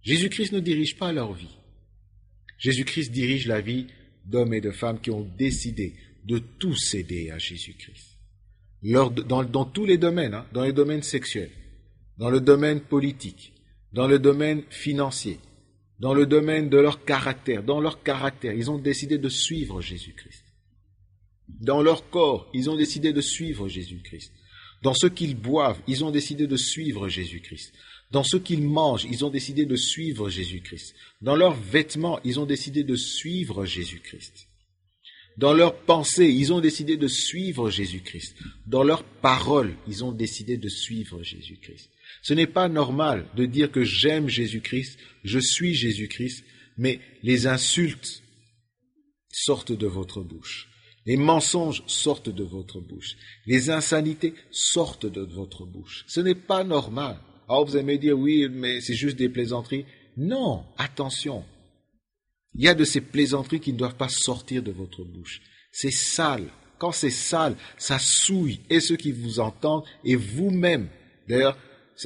Jésus-Christ ne dirige pas leur vie. Jésus-Christ dirige la vie d'hommes et de femmes qui ont décidé de tout céder à Jésus-Christ. Dans tous les domaines, dans les domaines sexuels, dans le domaine politique, dans le domaine financier, dans le domaine de leur caractère, ils ont décidé de suivre Jésus-Christ. Dans leur corps, ils ont décidé de suivre Jésus-Christ. Dans ce qu'ils boivent, ils ont décidé de suivre Jésus-Christ. Dans ce qu'ils mangent, ils ont décidé de suivre Jésus-Christ. Dans leurs vêtements, ils ont décidé de suivre Jésus-Christ. Dans leurs pensées, ils ont décidé de suivre Jésus-Christ. Dans leurs paroles, ils ont décidé de suivre Jésus-Christ. Ce n'est pas normal de dire que j'aime Jésus-Christ, je suis Jésus-Christ, mais les insultes sortent de votre bouche. Les mensonges sortent de votre bouche. Les insanités sortent de votre bouche. Ce n'est pas normal. Alors vous allez me dire, oui, mais c'est juste des plaisanteries. Non, attention. Il y a de ces plaisanteries qui ne doivent pas sortir de votre bouche. C'est sale. Quand c'est sale, ça souille et ceux qui vous entendent et vous-même. D'ailleurs,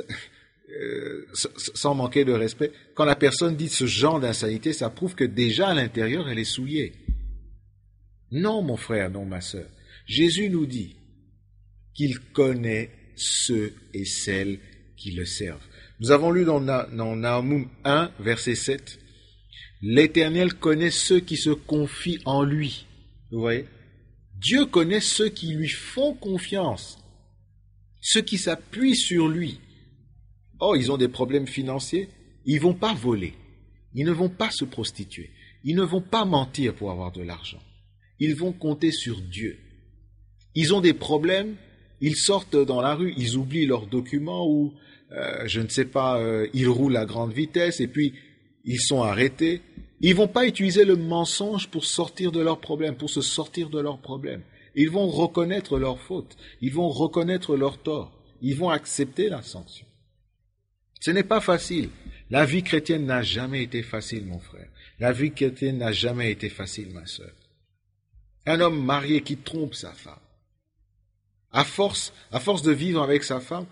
sans manquer de respect, quand la personne dit ce genre d'insanité, ça prouve que déjà à l'intérieur, elle est souillée. Non, mon frère, non, ma sœur. Jésus nous dit qu'il connaît ceux et celles qui le servent. Nous avons lu dans Nahum 1, verset 7, « L'Éternel connaît ceux qui se confient en lui. » Vous voyez? Dieu connaît ceux qui lui font confiance, ceux qui s'appuient sur lui. Oh, ils ont des problèmes financiers, ils ne vont pas voler, ils ne vont pas se prostituer, ils ne vont pas mentir pour avoir de l'argent. Ils vont compter sur Dieu. Ils ont des problèmes, ils sortent dans la rue, ils oublient leurs documents ou, je ne sais pas, ils roulent à grande vitesse et puis ils sont arrêtés. Ils vont pas utiliser le mensonge pour sortir de leurs problèmes, pour se sortir de leurs problèmes. Ils vont reconnaître leurs fautes, ils vont reconnaître leurs torts, ils vont accepter la sanction. Ce n'est pas facile. La vie chrétienne n'a jamais été facile, mon frère. La vie chrétienne n'a jamais été facile, ma sœur. Un homme marié qui trompe sa femme. À force de vivre avec sa femme,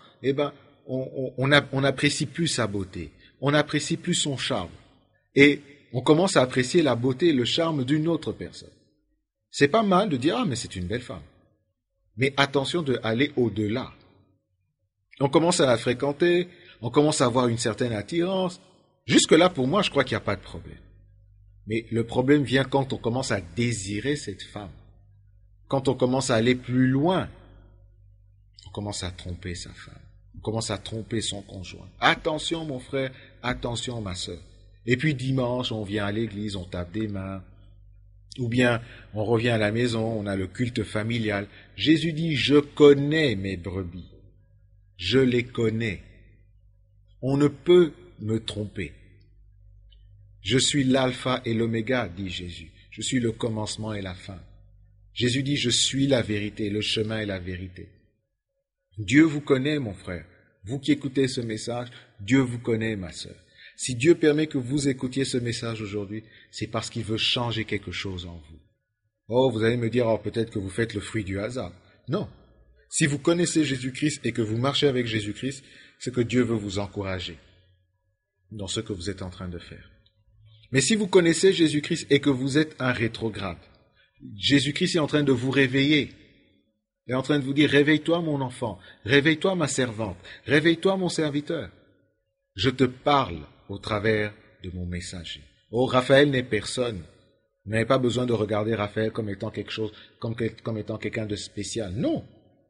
on n'apprécie plus sa beauté. On n'apprécie plus son charme. Et on commence à apprécier la beauté et le charme d'une autre personne. C'est pas mal de dire, ah, mais c'est une belle femme. Mais attention d'aller au-delà. On commence à la fréquenter, on commence à avoir une certaine attirance. Jusque-là, pour moi, je crois qu'il n'y a pas de problème. Mais le problème vient quand on commence à désirer cette femme. Quand on commence à aller plus loin, on commence à tromper sa femme. On commence à tromper son conjoint. Attention, mon frère, attention, ma sœur. Et puis dimanche, on vient à l'église, on tape des mains. Ou bien, on revient à la maison, on a le culte familial. Jésus dit, je connais mes brebis. Je les connais. On ne peut me tromper. Je suis l'alpha et l'oméga, dit Jésus. Je suis le commencement et la fin. Jésus dit, je suis la vérité, le chemin et la vérité. Dieu vous connaît, mon frère. Vous qui écoutez ce message, Dieu vous connaît, ma sœur. Si Dieu permet que vous écoutiez ce message aujourd'hui, c'est parce qu'il veut changer quelque chose en vous. Oh, vous allez me dire, oh, peut-être que vous faites le fruit du hasard. Non. Si vous connaissez Jésus-Christ et que vous marchez avec Jésus-Christ, c'est que Dieu veut vous encourager dans ce que vous êtes en train de faire. Mais si vous connaissez Jésus-Christ et que vous êtes un rétrograde, Jésus-Christ est en train de vous réveiller. Il est en train de vous dire, réveille-toi mon enfant, réveille-toi ma servante, réveille-toi mon serviteur. Je te parle au travers de mon messager. Oh, Raphaël n'est personne. Vous n'avez pas besoin de regarder Raphaël comme étant quelque chose, comme étant quelqu'un de spécial. Non.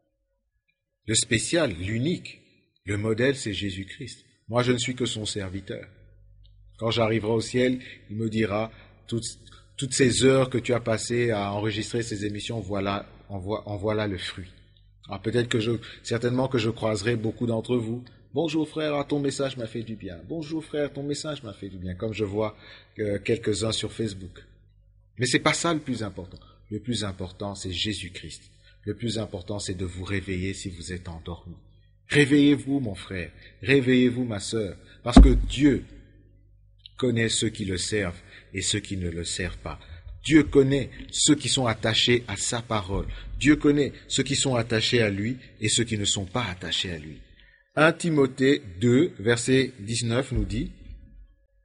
Le spécial, l'unique, le modèle, c'est Jésus-Christ. Moi, je ne suis que son serviteur. Quand j'arriverai au ciel, il me dira, toutes ces heures que tu as passées à enregistrer ces émissions, en voilà le fruit. Alors peut-être certainement que je croiserai beaucoup d'entre vous. Bonjour frère, ton message m'a fait du bien. Bonjour frère, ton message m'a fait du bien, comme je vois quelques-uns sur Facebook. Mais c'est pas ça le plus important. Le plus important, c'est Jésus-Christ. Le plus important, c'est de vous réveiller si vous êtes endormi. Réveillez-vous, mon frère. Réveillez-vous, ma sœur. Parce que Dieu connaît ceux qui le servent et ceux qui ne le servent pas. Dieu connaît ceux qui sont attachés à sa parole. Dieu connaît ceux qui sont attachés à lui et ceux qui ne sont pas attachés à lui. 1 Timothée 2, verset 19 nous dit,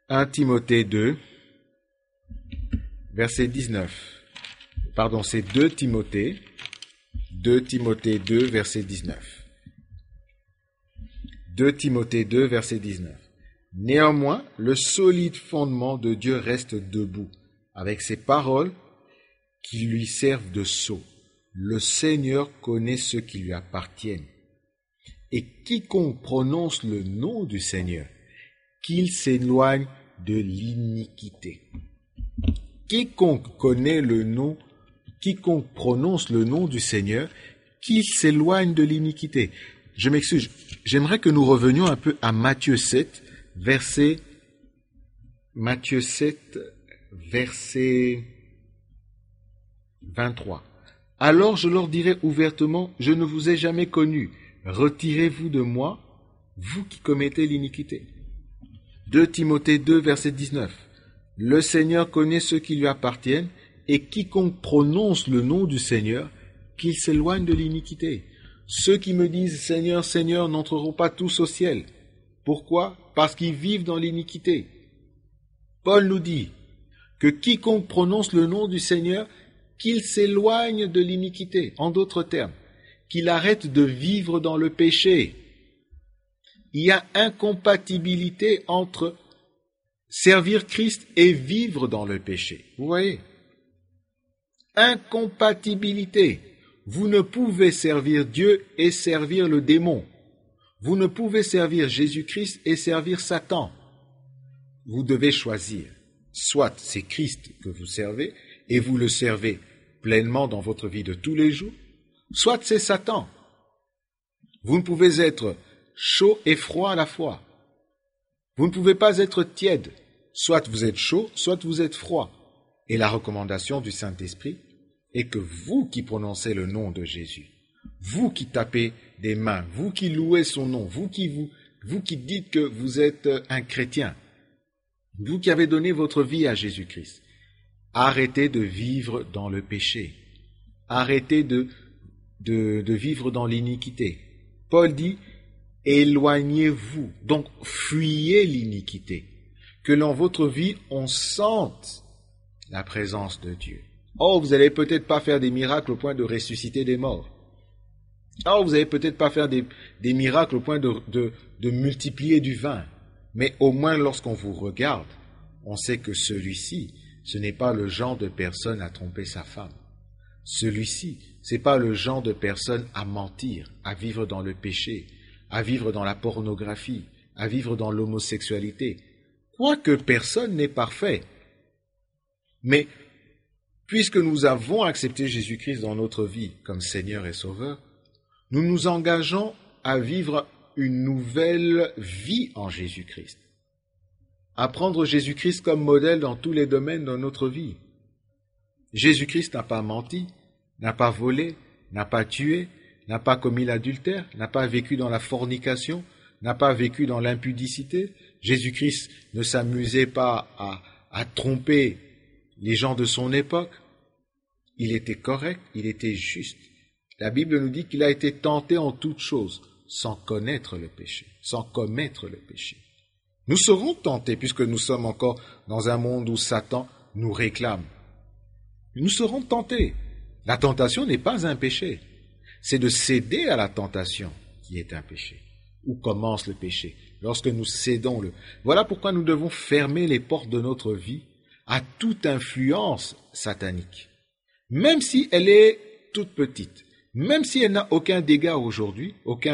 1 Timothée 2, verset 19. Pardon, c'est 2 Timothée 2, verset 19. 2 Timothée 2, verset 19. Néanmoins, le solide fondement de Dieu reste debout, avec ses paroles qui lui servent de sceau. Le Seigneur connaît ceux qui lui appartiennent. Et quiconque prononce le nom du Seigneur, qu'il s'éloigne de l'iniquité. Quiconque prononce le nom du Seigneur, qu'il s'éloigne de l'iniquité. Je m'excuse, j'aimerais que nous revenions un peu à Matthieu 7, verset 23. Alors je leur dirai ouvertement, je ne vous ai jamais connus. Retirez-vous de moi, vous qui commettez l'iniquité. 2 Timothée 2, verset 19. Le Seigneur connaît ceux qui lui appartiennent, et quiconque prononce le nom du Seigneur, qu'il s'éloigne de l'iniquité. Ceux qui me disent Seigneur, Seigneur n'entreront pas tous au ciel. Pourquoi? Parce qu'ils vivent dans l'iniquité. Paul nous dit que quiconque prononce le nom du Seigneur, qu'il s'éloigne de l'iniquité. En d'autres termes, qu'il arrête de vivre dans le péché. Il y a incompatibilité entre servir Christ et vivre dans le péché. Vous voyez? Incompatibilité. Vous ne pouvez servir Dieu et servir le démon. Vous ne pouvez servir Jésus-Christ et servir Satan. Vous devez choisir. Soit c'est Christ que vous servez et vous le servez pleinement dans votre vie de tous les jours, soit c'est Satan. Vous ne pouvez être chaud et froid à la fois. Vous ne pouvez pas être tiède. Soit vous êtes chaud, soit vous êtes froid. Et la recommandation du Saint-Esprit est que vous qui prononcez le nom de Jésus, vous qui tapez des mains, vous qui louez son nom, vous qui dites que vous êtes un chrétien, vous qui avez donné votre vie à Jésus-Christ, arrêtez de vivre dans le péché. Arrêtez de vivre dans l'iniquité. Paul dit, éloignez-vous, donc fuyez l'iniquité. Que dans votre vie, on sente la présence de Dieu. Oh, vous n'allez peut-être pas faire des miracles au point de ressusciter des morts. Oh, vous n'allez peut-être pas faire des miracles au point de multiplier du vin. Mais au moins, lorsqu'on vous regarde, on sait que celui-ci, ce n'est pas le genre de personne à tromper sa femme. Celui-ci, ce n'est pas le genre de personne à mentir, à vivre dans le péché, à vivre dans la pornographie, à vivre dans l'homosexualité. Quoique personne n'est parfait. Mais puisque nous avons accepté Jésus-Christ dans notre vie comme Seigneur et Sauveur, nous nous engageons à vivre une nouvelle vie en Jésus-Christ. À prendre Jésus-Christ comme modèle dans tous les domaines de notre vie. Jésus-Christ n'a pas menti, n'a pas volé, n'a pas tué, n'a pas commis l'adultère, n'a pas vécu dans la fornication, n'a pas vécu dans l'impudicité. Jésus-Christ ne s'amusait pas à tromper les gens de son époque. Il était correct, il était juste. La Bible nous dit qu'il a été tenté en toutes choses, sans connaître le péché, sans commettre le péché. Nous serons tentés, puisque nous sommes encore dans un monde où Satan nous réclame. Nous serons tentés. La tentation n'est pas un péché. C'est de céder à la tentation qui est un péché. Où commence le péché? Lorsque nous cédons le... Voilà pourquoi nous devons fermer les portes de notre vie à toute influence satanique. Même si elle est toute petite, même si elle n'a aucun dégât aujourd'hui,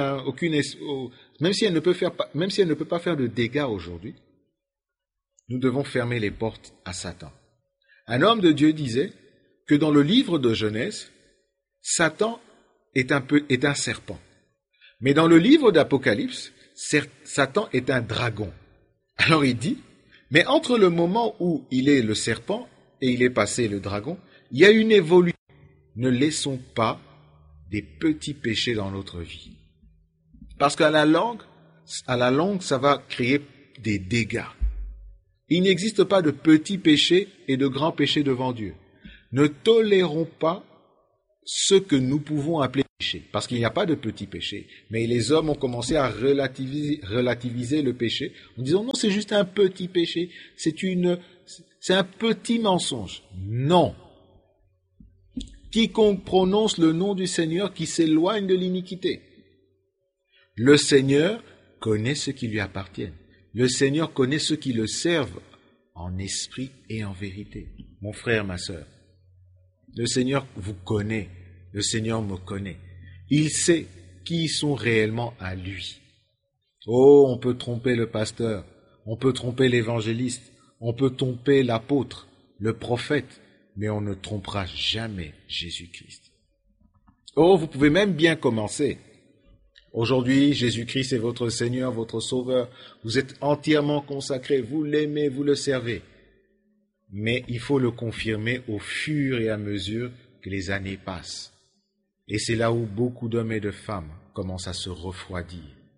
même si elle ne peut pas faire de dégâts aujourd'hui, nous devons fermer les portes à Satan. Un homme de Dieu disait que dans le livre de Genèse, Satan est un serpent. Mais dans le livre d'Apocalypse, Satan est un dragon. Alors il dit, mais entre le moment où il est le serpent et il est passé le dragon, il y a une évolution. Ne laissons pas des petits péchés dans notre vie. Parce qu'à la longue, ça va créer des dégâts. Il n'existe pas de petits péchés et de grands péchés devant Dieu. Ne tolérons pas ce que nous pouvons appeler péché, parce qu'il n'y a pas de petit péché. Mais les hommes ont commencé à relativiser le péché en disant non, c'est juste un petit péché, c'est un petit mensonge. Non. Quiconque prononce le nom du Seigneur qui s'éloigne de l'iniquité. Le Seigneur connaît ceux qui lui appartiennent. Le Seigneur connaît ceux qui le servent en esprit et en vérité. Mon frère, ma sœur, le Seigneur vous connaît. Le Seigneur me connaît. Il sait qui sont réellement à lui. Oh, on peut tromper le pasteur, on peut tromper l'évangéliste, on peut tromper l'apôtre, le prophète, mais on ne trompera jamais Jésus-Christ. Oh, vous pouvez même bien commencer. Aujourd'hui, Jésus-Christ est votre Seigneur, votre Sauveur. Vous êtes entièrement consacré, vous l'aimez, vous le servez. Mais il faut le confirmer au fur et à mesure que les années passent. Et c'est là où beaucoup d'hommes et de femmes commencent à se refroidir,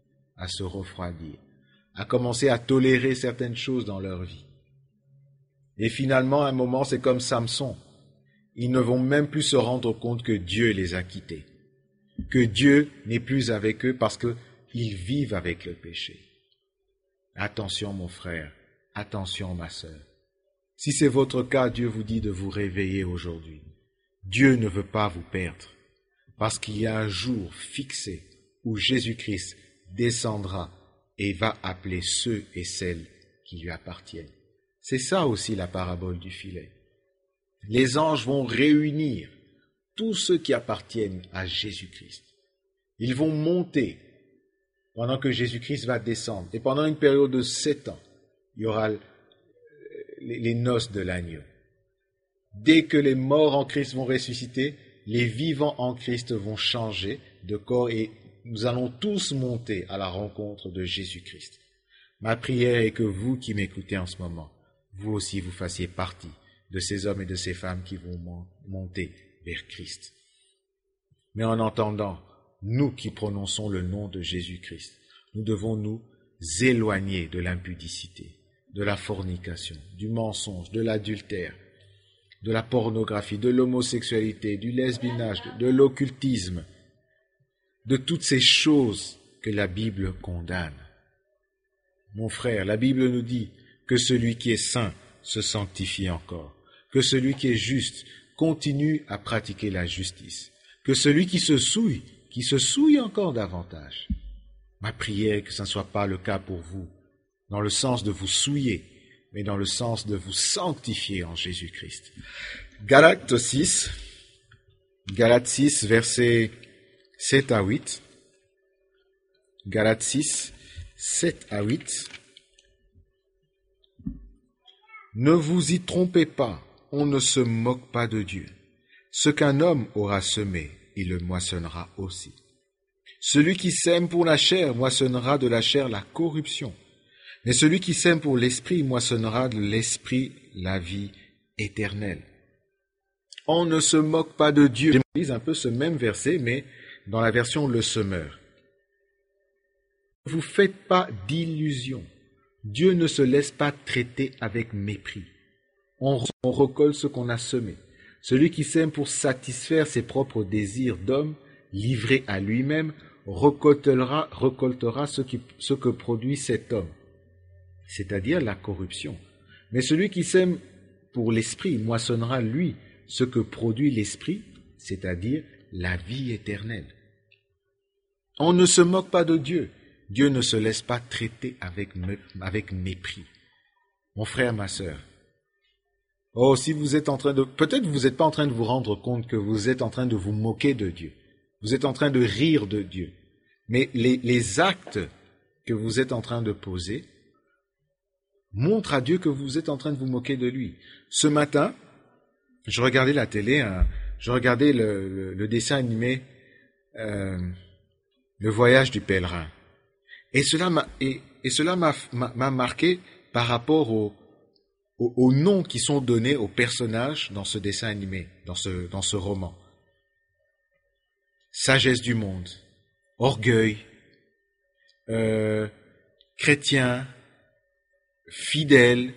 à commencer à tolérer certaines choses dans leur vie. Et finalement, à un moment, c'est comme Samson. Ils ne vont même plus se rendre compte que Dieu les a quittés, que Dieu n'est plus avec eux parce qu'ils vivent avec le péché. Attention, mon frère, attention, ma sœur. Si c'est votre cas, Dieu vous dit de vous réveiller aujourd'hui. Dieu ne veut pas vous perdre. Parce qu'il y a un jour fixé où Jésus-Christ descendra et va appeler ceux et celles qui lui appartiennent. C'est ça aussi la parabole du filet. Les anges vont réunir tous ceux qui appartiennent à Jésus-Christ. Ils vont monter pendant que Jésus-Christ va descendre. Et pendant une période de 7 ans, il y aura les noces de l'agneau. Dès que les morts en Christ vont ressusciter, les vivants en Christ vont changer de corps et nous allons tous monter à la rencontre de Jésus-Christ. Ma prière est que vous qui m'écoutez en ce moment, vous aussi vous fassiez partie de ces hommes et de ces femmes qui vont monter vers Christ. Mais en entendant, nous qui prononçons le nom de Jésus-Christ, nous devons nous éloigner de l'impudicité, de la fornication, du mensonge, de l'adultère, de la pornographie, de l'homosexualité, du lesbinage, de l'occultisme, de toutes ces choses que la Bible condamne. Mon frère, la Bible nous dit que celui qui est saint se sanctifie encore, que celui qui est juste continue à pratiquer la justice, que celui qui se souille encore davantage. Ma prière est que ce ne soit pas le cas pour vous, dans le sens de vous souiller, mais dans le sens de vous sanctifier en Jésus-Christ. Galates 6, versets 7 à 8. Galates 6, 7 à 8. Ne vous y trompez pas, on ne se moque pas de Dieu. Ce qu'un homme aura semé, il le moissonnera aussi. Celui qui sème pour la chair moissonnera de la chair la corruption. Mais celui qui sème pour l'esprit moissonnera de l'esprit la vie éternelle. On ne se moque pas de Dieu. Je lise un peu ce même verset, mais dans la version Le Semeur. Ne vous faites pas d'illusions. Dieu ne se laisse pas traiter avec mépris. On recolle ce qu'on a semé. Celui qui sème pour satisfaire ses propres désirs d'homme, livré à lui-même, récoltera ce que produit cet homme, c'est-à-dire la corruption. Mais celui qui sème pour l'esprit moissonnera, lui, ce que produit l'esprit, c'est-à-dire la vie éternelle. On ne se moque pas de Dieu. Dieu ne se laisse pas traiter avec mépris. Mon frère, ma sœur, si vous êtes peut-être vous n'êtes pas en train de vous rendre compte que vous êtes en train de vous moquer de Dieu. Vous êtes en train de rire de Dieu. Mais les actes que vous êtes en train de poser montrent à Dieu que vous êtes en train de vous moquer de lui. Ce matin, je regardais la télé, je regardais le dessin animé Le Voyage du Pèlerin. Et cela m'a marqué par rapport aux noms qui sont donnés aux personnages dans ce dessin animé, dans ce roman. Sagesse du monde, orgueil, chrétien, fidèle.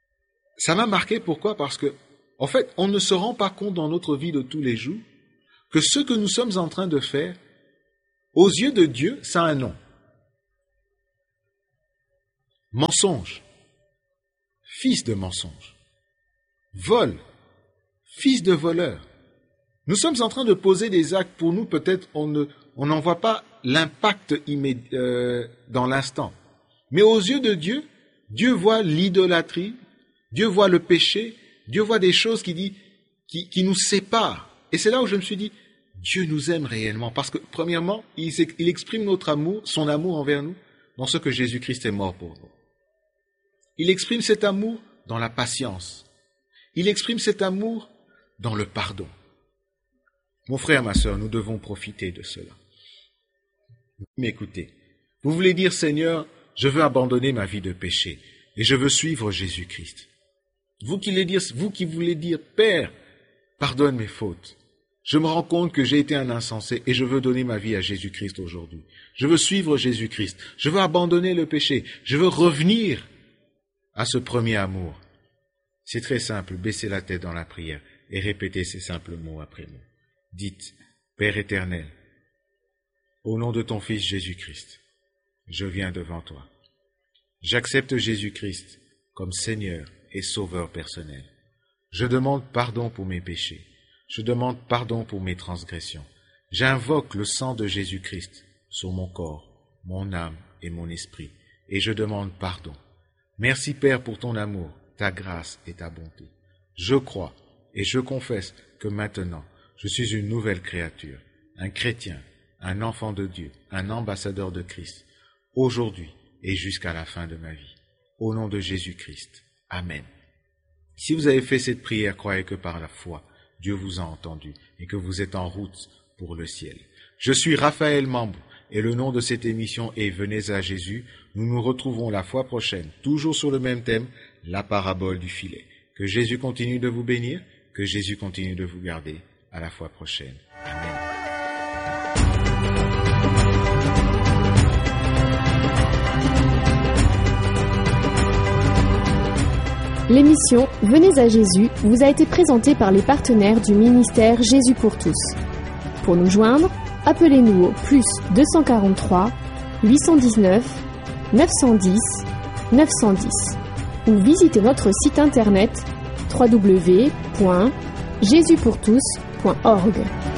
Ça m'a marqué, pourquoi? Parce que, en fait, on ne se rend pas compte dans notre vie de tous les jours que ce que nous sommes en train de faire, aux yeux de Dieu, ça a un nom. Mensonge, fils de mensonge. Vol, fils de voleur. Nous sommes en train de poser des actes, pour nous peut-être on n'en voit pas l'impact dans l'instant. Mais aux yeux de Dieu, Dieu voit l'idolâtrie, Dieu voit le péché, Dieu voit des choses qui nous séparent. Et c'est là où je me suis dit, Dieu nous aime réellement, parce que premièrement, il exprime notre amour, son amour envers nous, dans ce que Jésus-Christ est mort pour nous. Il exprime cet amour dans la patience. Il exprime cet amour dans le pardon. Mon frère, ma sœur, nous devons profiter de cela. M'écoutez. Vous voulez dire, Seigneur, je veux abandonner ma vie de péché et je veux suivre Jésus-Christ. Vous qui voulez dire, Père, pardonne mes fautes. Je me rends compte que j'ai été un insensé et je veux donner ma vie à Jésus-Christ aujourd'hui. Je veux suivre Jésus-Christ. Je veux abandonner le péché. Je veux revenir à ce premier amour. C'est très simple, baissez la tête dans la prière et répétez ces simples mots après nous. Dites, Père éternel, au nom de ton Fils Jésus-Christ, je viens devant toi. J'accepte Jésus-Christ comme Seigneur et Sauveur personnel. Je demande pardon pour mes péchés. Je demande pardon pour mes transgressions. J'invoque le sang de Jésus-Christ sur mon corps, mon âme et mon esprit, et je demande pardon. Merci Père pour ton amour, ta grâce et ta bonté. Je crois et je confesse que maintenant, je suis une nouvelle créature, un chrétien, un enfant de Dieu, un ambassadeur de Christ, aujourd'hui et jusqu'à la fin de ma vie. Au nom de Jésus-Christ. Amen. Si vous avez fait cette prière, croyez que par la foi, Dieu vous a entendu et que vous êtes en route pour le ciel. Je suis Raphaël Mambou et le nom de cette émission est Venez à Jésus. Nous nous retrouverons la fois prochaine, toujours sur le même thème, la parabole du filet. Que Jésus continue de vous bénir, que Jésus continue de vous garder. À la fois prochaine. Amen. L'émission Venez à Jésus vous a été présentée par les partenaires du ministère Jésus pour tous. Pour nous joindre, appelez-nous au +243 819 910 910 ou visitez notre site internet www.jesuspourtous.org.